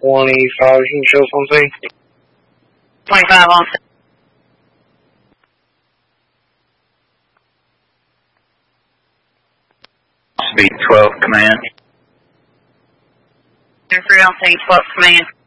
25, you can show us on scene. 25 on. Speed 12, command. 3 on scene, 12 command.